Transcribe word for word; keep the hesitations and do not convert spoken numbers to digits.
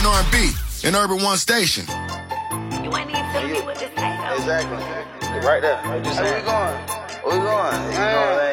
R and B in Urban One Station. You ain't even telling me what this ain't. Exactly. Right there. Where we going? Where we going? You know what I'm saying?